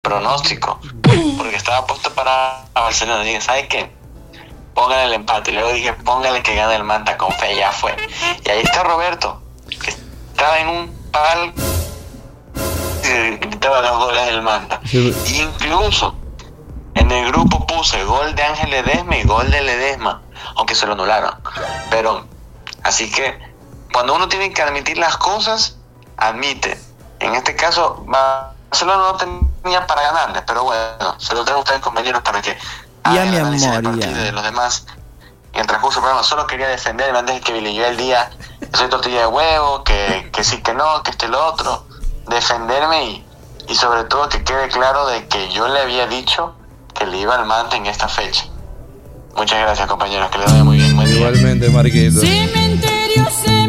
pronóstico, porque estaba puesto para Barcelona. Dije, ¿sabes qué? Póngale el empate. Y luego dije, póngale que gane el Manta, con fe, ya fue. Y ahí está Roberto, que estaba en un pal y gritaba los goles del Manta. Sí. Incluso en el grupo puse gol de Ángel Ledesma y gol de Ledesma, aunque se lo anularon. Pero, así que, cuando uno tiene que admitir las cosas, admite. En este caso, Barcelona no tenía para ganarle, pero bueno, se lo traigo a ustedes, compañeros, para que Ya, mi analicen el amor, partido ya. de los demás. En el transcurso del programa solo quería defenderme antes de que Billy el día, que soy tortilla de huevo, que sí, que no, que lo otro. Defenderme y sobre todo que quede claro de que yo le había dicho que le iba al Manta en esta fecha. Muchas gracias, compañeros, que le vaya muy bien. Buen día. Igualmente, Marquito. Cementerio,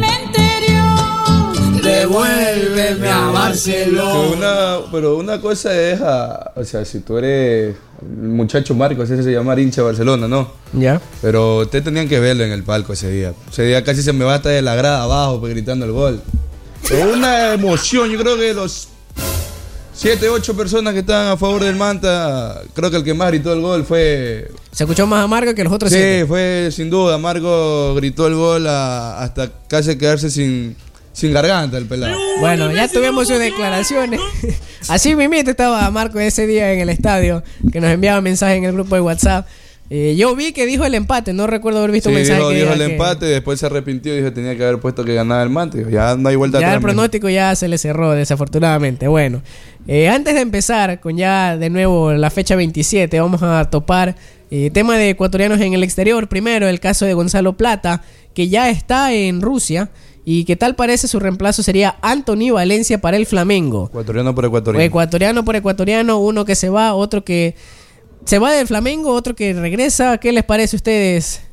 devuélveme a Barcelona. Pero una cosa es, o sea, si tú eres el muchacho Marcos, ese se llama hincha de Barcelona, ¿no? Ya. Pero ustedes tenían que verlo en el palco ese día. Ese día casi se me va hasta de la grada abajo pues, gritando el gol. Fue una emoción. Yo creo que los 7, 8 personas que estaban a favor del Manta, creo que el que más gritó el gol fue... Se escuchó más amargo que los otros Sí, 7. fue sin duda. Marco gritó el gol hasta casi quedarse sin garganta el pelado. Bueno, ya tuvimos sus declaraciones. Así mismito estaba Marco ese día en el estadio, que nos enviaba mensajes en el grupo de WhatsApp. Yo vi que dijo el empate, no recuerdo haber visto un mensaje que dijo diga el que empate, después se arrepintió y dijo que tenía que haber puesto que ganaba el Manta. Dijo, ya no hay vuelta ya atrás. el pronóstico ya se le cerró, desafortunadamente. Bueno, antes de empezar con ya de nuevo la fecha 27, vamos a topar tema de ecuatorianos en el exterior. Primero, el caso de Gonzalo Plata, que ya está en Rusia. Y que tal parece su reemplazo sería Anthony Valencia para el Flamengo. Ecuatoriano por ecuatoriano. Ecuatoriano por ecuatoriano, uno que se va, otro que se va del Flamengo, otro que regresa. ¿Qué les parece a ustedes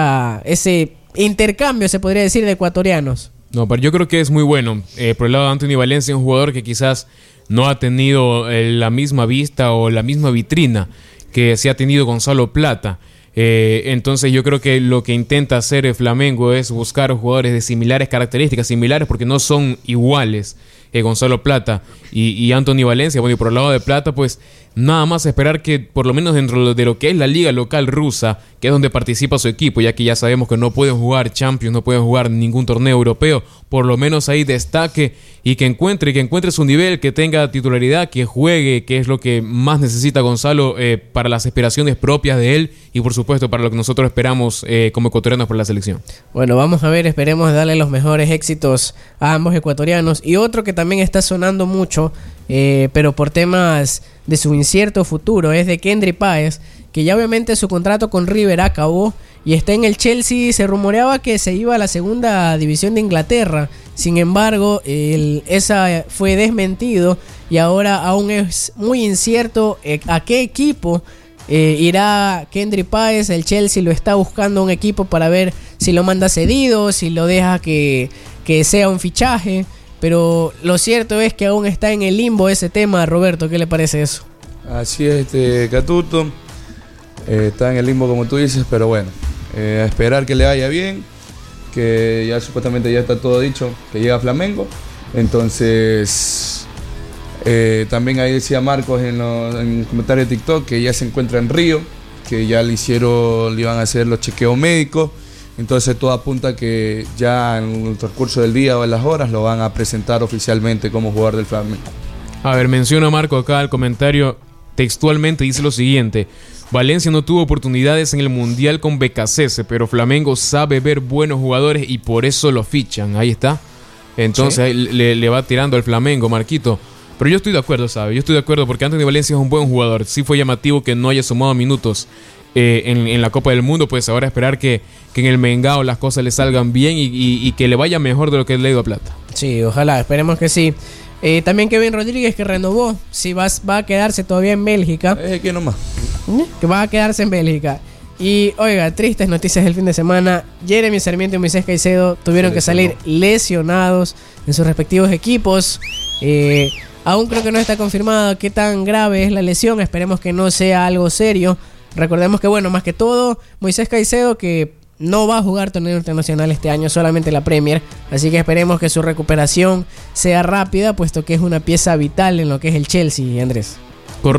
ese intercambio, se podría decir, de ecuatorianos? No, pero yo creo que es muy bueno. Por el lado de Anthony Valencia, un jugador que quizás no ha tenido la misma vista o la misma vitrina que se ha tenido Gonzalo Plata. Entonces yo creo que lo que intenta hacer el Flamengo es buscar jugadores de similares características, similares porque no son iguales, Gonzalo Plata y Anthony Valencia. Bueno, y por el lado de Plata, pues nada más esperar que por lo menos dentro de lo que es la liga local rusa, que es donde participa su equipo, ya que ya sabemos que no pueden jugar Champions, no pueden jugar ningún torneo europeo, por lo menos ahí destaque y que encuentre su nivel, que tenga titularidad, que juegue, que es lo que más necesita Gonzalo para las aspiraciones propias de él y por supuesto para lo que nosotros esperamos como ecuatorianos por la selección. Bueno, vamos a ver, esperemos darle los mejores éxitos a ambos ecuatorianos. Y otro que también está sonando mucho, pero por temas de su incierto futuro, es de Kendry Páez, que ya obviamente su contrato con River acabó y está en el Chelsea. Se rumoreaba que se iba a la segunda división de Inglaterra, sin embargo esa fue desmentido y ahora aún es muy incierto a qué equipo irá Kendry Páez. El Chelsea lo está buscando un equipo para ver si lo manda cedido, si lo deja que sea un fichaje, pero lo cierto es que aún está en el limbo ese tema. Roberto, ¿qué le parece eso? Así es, Catuto. Está en el limbo como tú dices, pero bueno, a esperar que le vaya bien, que ya supuestamente ya está todo dicho, que llega a Flamengo. Entonces, también ahí decía Marcos en el comentario de TikTok que ya se encuentra en Río, que ya le iban a hacer los chequeos médicos. Entonces todo apunta que ya en el transcurso del día o en las horas lo van a presentar oficialmente como jugador del Flamengo. A ver, menciona Marco acá el comentario textualmente, dice lo siguiente: Valencia no tuvo oportunidades en el Mundial con BKC, pero Flamengo sabe ver buenos jugadores y por eso lo fichan. Ahí está. Entonces ¿sí? le va tirando al Flamengo, Marquito. Pero yo estoy de acuerdo, ¿sabes? Yo estoy de acuerdo porque Anthony Valencia es un buen jugador. Sí fue llamativo que no haya sumado minutos en la Copa del Mundo. Pues ahora esperar que en el Mengao las cosas le salgan bien y que le vaya mejor de lo que le ha ido a Plata. Sí, ojalá, esperemos que sí. También Kevin Rodríguez, que renovó, si va a quedarse todavía en Bélgica. Que nomás. Que va a quedarse en Bélgica. Y oiga, tristes noticias del fin de semana. Jeremy Sarmiento y Moisés Caicedo tuvieron que salir lesionados en sus respectivos equipos. Aún creo que no está confirmado qué tan grave es la lesión. Esperemos que no sea algo serio. Recordemos que, bueno, más que todo, Moisés Caicedo, que no va a jugar torneo internacional este año, solamente la Premier. Así que esperemos que su recuperación sea rápida, puesto que es una pieza vital en lo que es el Chelsea, Andrés.